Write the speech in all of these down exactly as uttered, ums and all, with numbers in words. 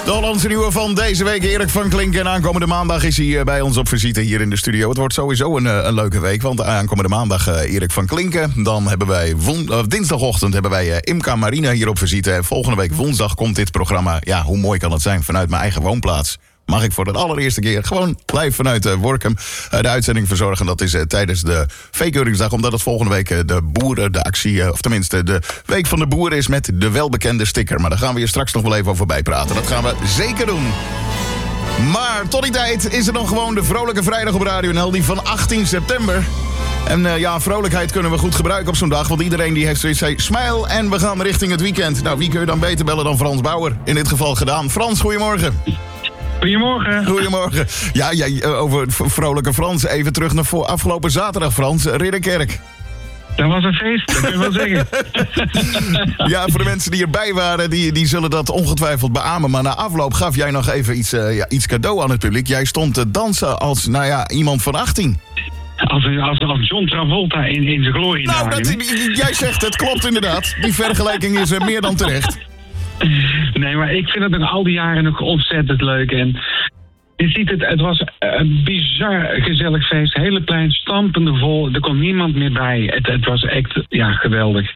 De Hollandse nieuwe van deze week, Erik van Klinken. En aankomende maandag is hij bij ons op visite hier in de studio. Het wordt sowieso een, een leuke week, want aankomende maandag uh, Erik van Klinken. Dan hebben wij won- uh, dinsdagochtend hebben wij uh, Imca Marina hier op visite. En volgende week woensdag komt dit programma. Ja, hoe mooi kan het zijn, vanuit mijn eigen woonplaats. Mag ik voor de allereerste keer gewoon live vanuit uh, Workum uh, de uitzending verzorgen. Dat is uh, tijdens de Veekeuringsdag, omdat het volgende week uh, de boeren, de actie, uh, of tenminste de Week van de Boeren is met de welbekende sticker. Maar daar gaan we je straks nog wel even over bijpraten. Dat gaan we zeker doen. Maar tot die tijd is er nog gewoon de Vrolijke Vrijdag op Radio N L, die van achttien september. En uh, ja, vrolijkheid kunnen we goed gebruiken op zo'n dag, want iedereen die heeft zoiets zei, smile en we gaan richting het weekend. Nou, wie kun je dan beter bellen dan Frans Bauer? In dit geval gedaan. Frans, goedemorgen. Goedemorgen. Goedemorgen. Ja, ja, over vrolijke Frans. Even terug naar voor afgelopen zaterdag, Frans. Ridderkerk. Dat was een feest, dat kun je wel zeggen. Ja, voor de mensen die erbij waren, die, die zullen dat ongetwijfeld beamen. Maar na afloop gaf jij nog even iets, uh, ja, iets cadeau aan het publiek. Jij stond te dansen als, nou ja, iemand van achttien. Als, als, als John Travolta in, in zijn glorie. Nou, dat, jij zegt het, klopt inderdaad. Die vergelijking is uh, meer dan terecht. Nee, maar ik vind het nog al die jaren nog ontzettend leuk. En je ziet het, het was een bizar gezellig feest. Hele plein stampende vol. Er kon niemand meer bij. Het, het was echt, ja, geweldig.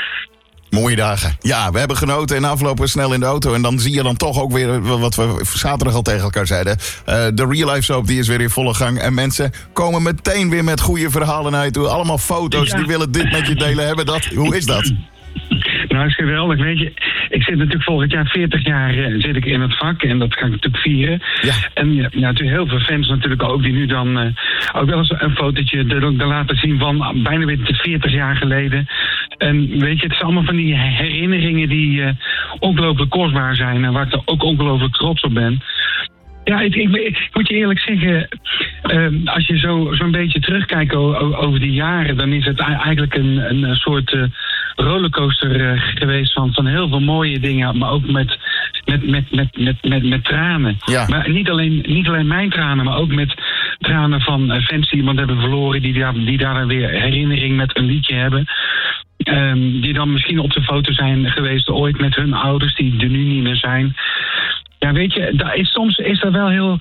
Mooie dagen. Ja, we hebben genoten en aflopen snel in de auto. En dan zie je dan toch ook weer wat we zaterdag al tegen elkaar zeiden. Uh, de Real Life Soap die is weer in volle gang. En mensen komen meteen weer met goede verhalen naar je toe. Allemaal foto's, ja. Die willen dit met je delen hebben. Dat, hoe is dat? Nou, is geweldig. Weet je, ik zit natuurlijk volgend jaar veertig jaar uh, zit ik in het vak en dat ga ik natuurlijk vieren. Ja. En ja, natuurlijk heel veel fans natuurlijk ook die nu dan uh, ook wel eens een fotootje er, er laten zien van bijna weer veertig jaar geleden. En weet je, het is allemaal van die herinneringen die uh, ongelooflijk kostbaar zijn en waar ik er ook ongelooflijk trots op ben. Ja, ik, ik, ik moet je eerlijk zeggen, uh, als je zo, zo'n beetje terugkijkt o, o, over die jaren, dan is het eigenlijk een, een soort uh, rollercoaster uh, geweest van, van heel veel mooie dingen, maar ook met, met, met, met, met, met, met tranen. Ja. Maar niet alleen, niet alleen mijn tranen, maar ook met tranen van uh, fans die iemand hebben verloren, die daar, die daar dan weer herinnering met een liedje hebben. Um, die dan misschien op de foto zijn geweest ooit met hun ouders, die er nu niet meer zijn. Ja, weet je, dat is, soms is dat wel heel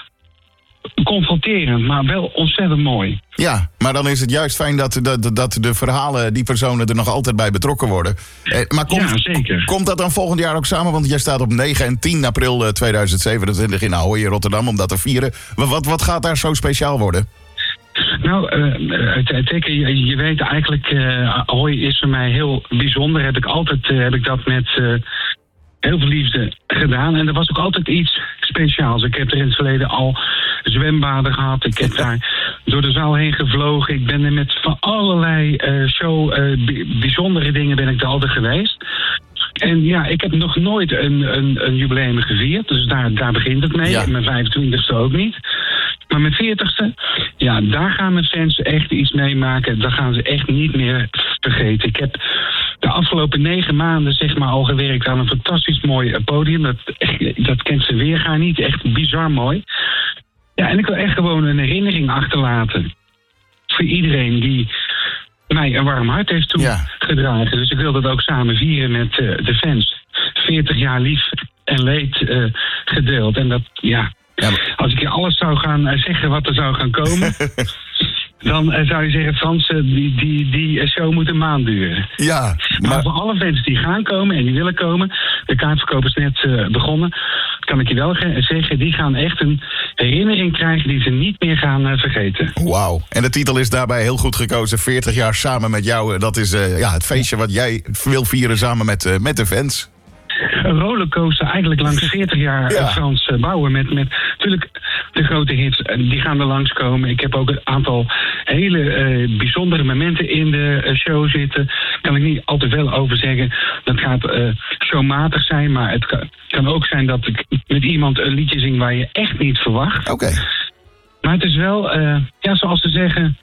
confronterend, maar wel ontzettend mooi. Ja, maar dan is het juist fijn dat, dat, dat de verhalen, die personen er nog altijd bij betrokken worden. Eh, maar komt, ja, zeker. Komt dat dan volgend jaar ook samen? Want jij staat op negen en tien april tweeduizend zevenentwintig in Ahoy in Rotterdam om dat te vieren. Wat, wat gaat daar zo speciaal worden? Nou, uh, Tekke, je, je weet eigenlijk, uh, Ahoy is voor mij heel bijzonder. Heb ik altijd uh, heb ik dat met uh, heel veel liefde gedaan. En er was ook altijd iets speciaals. Ik heb er in het verleden al zwembaden gehad. Ik heb daar door de zaal heen gevlogen. Ik ben er met van allerlei uh, show, uh, b- bijzondere dingen ben ik er altijd geweest. En ja, ik heb nog nooit een, een, een jubileum gevierd. Dus daar, daar begint het mee. Ja. Mijn vijfentwintigste ook niet. Maar mijn veertigste, ja, daar gaan mijn fans echt iets meemaken. Dat gaan ze echt niet meer vergeten. Ik heb de afgelopen negen maanden zeg maar al gewerkt aan een fantastisch mooi podium. Dat, dat kent ze weerga niet. Echt bizar mooi. Ja, en ik wil echt gewoon een herinnering achterlaten. Voor iedereen die mij een warm hart heeft toegedragen. Ja. Dus ik wil dat ook samen vieren met uh, de fans. veertig jaar lief en leed uh, gedeeld. En dat, ja... Ja, maar... Als ik je alles zou gaan uh, zeggen wat er zou gaan komen, dan uh, zou je zeggen, Frans, uh, die, die, die show moet een maand duren. Ja, maar... maar voor alle fans die gaan komen en die willen komen, de kaartverkoop is net uh, begonnen, kan ik je wel ge- zeggen, die gaan echt een herinnering krijgen die ze niet meer gaan uh, vergeten. Wauw. En de titel is daarbij heel goed gekozen, veertig jaar samen met jou. Dat is uh, ja, het feestje wat jij wil vieren samen met, uh, met de fans. Een rollercoaster eigenlijk langs veertig jaar ja. Frans Bauer. Met, met natuurlijk de grote hits, die gaan er langskomen. Ik heb ook een aantal hele uh, bijzondere momenten in de uh, show zitten. Daar kan ik niet altijd wel over zeggen. Dat gaat uh, showmatig zijn, maar het kan, kan ook zijn dat ik met iemand een liedje zing waar je echt niet verwacht. Oké. Okay. Maar het is wel, uh, ja, zoals ze zeggen,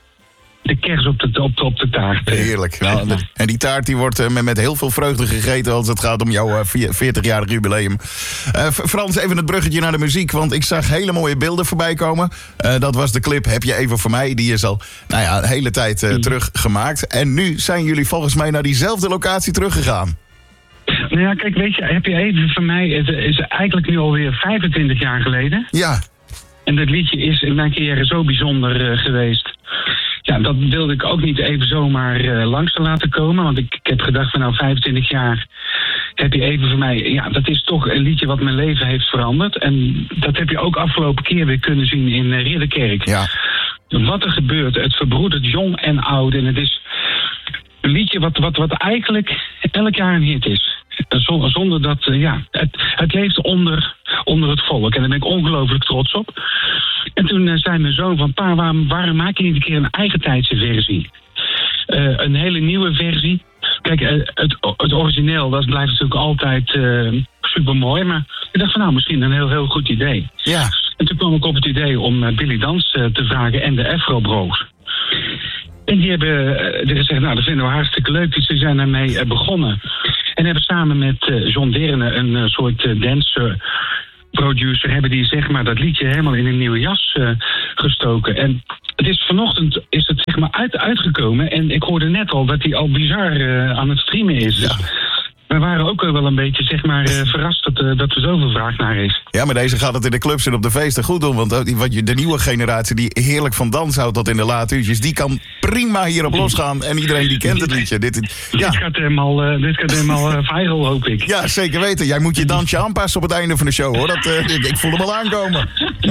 de kers op de, op de, op de taart. Heerlijk. Nou, de, en die taart die wordt uh, met, met heel veel vreugde gegeten als het gaat om jouw uh, veertig-jarig jubileum. Uh, Frans, even het bruggetje naar de muziek, want ik zag hele mooie beelden voorbij komen. Uh, dat was de clip Heb je even voor mij. Die is al nou ja, de hele tijd uh, mm. terug gemaakt. En nu zijn jullie volgens mij naar diezelfde locatie teruggegaan. Nou ja, kijk, weet je, heb je even van mij... Het is eigenlijk nu alweer vijfentwintig jaar geleden. Ja. En dat liedje is in mijn carrière zo bijzonder uh, geweest. Ja, dat wilde ik ook niet even zomaar uh, langs te laten komen. Want ik, ik heb gedacht van nou, vijfentwintig jaar heb je even voor mij... Ja, dat is toch een liedje wat mijn leven heeft veranderd. En dat heb je ook afgelopen keer weer kunnen zien in uh, Ridderkerk. Ja. Wat er gebeurt, het verbroedert jong en oud. En het is een liedje wat, wat, wat eigenlijk elk jaar een hit is. Zonder dat, uh, ja, het, het leeft onder, onder het volk. En daar ben ik ongelooflijk trots op. En toen uh, zei mijn zoon van, pa, waarom, waarom maak je niet een keer een eigen tijdse versie? Uh, een hele nieuwe versie. Kijk, uh, het, het origineel, dat blijft natuurlijk altijd uh, supermooi. Maar ik dacht van, nou, misschien een heel, heel goed idee. Ja. En toen kwam ik op het idee om uh, Billy Dans uh, te vragen en de Afro Bros. En die hebben uh, gezegd, nou, dat vinden we hartstikke leuk. Dus ze zijn daarmee uh, begonnen. En hebben samen met uh, John Derne, een uh, soort uh, dance producer, hebben die zeg maar dat liedje helemaal in een nieuwe jas uh, gestoken. En het is vanochtend is het zeg maar uit, uitgekomen. En ik hoorde net al dat hij al bizar uh, aan het streamen is. Ja. We waren ook wel een beetje zeg maar uh, verrast dat, uh, dat er zoveel vraag naar is. Ja, maar deze gaat het in de clubs en op de feesten goed doen. Want de nieuwe generatie die heerlijk van dans houdt tot in de late uurtjes... die kan prima hierop losgaan. En iedereen die kent het liedje. Dit, ja. dit gaat helemaal, uh, dit gaat helemaal uh, viral, hoop ik. Ja, zeker weten. Jij moet je dansje aanpassen op het einde van de show, hoor. Dat, uh, ik, ik voel hem al aankomen.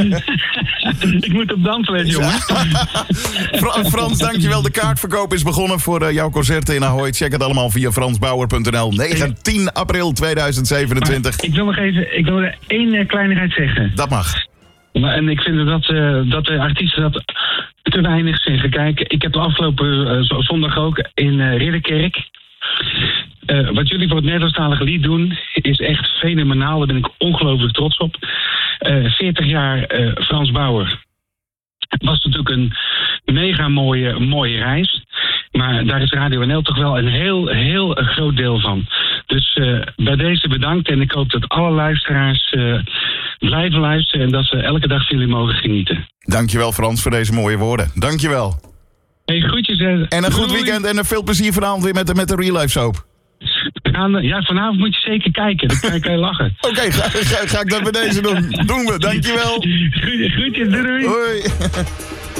Ik moet op dansles, jongen. Fra- Frans, dankjewel. De kaartverkoop is begonnen voor uh, jouw concerten in Ahoy. Check het allemaal via frans bauer punt n l. negen tien april tweeduizend zevenentwintig. Maar ik wil nog even ik wil er één uh, kleinigheid zeggen. Dat mag. En ik vind dat, uh, dat de artiesten dat te weinig zeggen. Kijk, ik heb de afgelopen uh, zondag ook in uh, Ridderkerk... Uh, wat jullie voor het Nederlandstalige lied doen, is echt fenomenaal. Daar ben ik ongelooflijk trots op. Uh, veertig jaar uh, Frans Bauer. Het was natuurlijk een mega mooie, mooie reis. Maar daar is Radio N L toch wel een heel, heel groot deel van. Dus uh, bij deze bedankt. En ik hoop dat alle luisteraars uh, blijven luisteren. En dat ze elke dag van jullie mogen genieten. Dankjewel Frans voor deze mooie woorden. Dankjewel. Hey, groetjes. Uh, en een goed doei. weekend en veel plezier vanavond weer met de, met de Real Life Soap. Ja, vanavond moet je zeker kijken. Dan kan je, kan je lachen. Oké, okay, ga, ga, ga ik dat bij deze doen. Doen we, dankjewel. Groetjes, doei. Hoi.